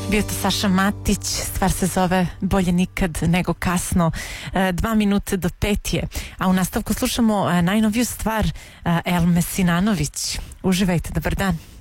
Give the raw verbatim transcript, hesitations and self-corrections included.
Bio to Saša Matić, stvar se zove Bolje nikad nego kasno. Dva minute do pet je, a u nastavku slušamo najnoviju stvar El Mesinanović. Uživajte, dobar dan.